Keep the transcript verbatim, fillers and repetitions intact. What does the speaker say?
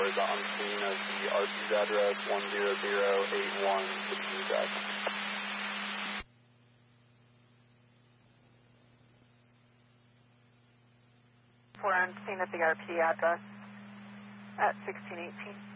is on scene of the R P's address one zero zero eight one Virginia Drive. We're on scene at the R P address at sixteen eighteen.